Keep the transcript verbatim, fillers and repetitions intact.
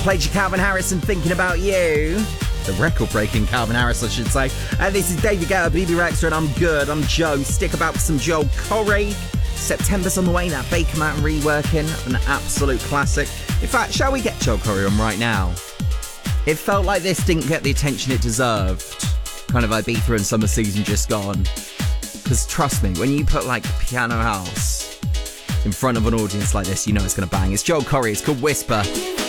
played you Calvin Harris and Thinking About You. The record-breaking Calvin Harris, I should say. And this is David Guetta, B B Rexa, and I'm good. I'm Joe. Stick about with some Joel Corry. September's on the way, that Baker Mountain reworking. An absolute classic. In fact, shall we get Joel Corry on right now? It felt like this didn't get the attention it deserved. Kind of Ibiza and summer season just gone. Because trust me, when you put like piano house in front of an audience like this, you know it's going to bang. It's Joel Corry. It's called Whisper.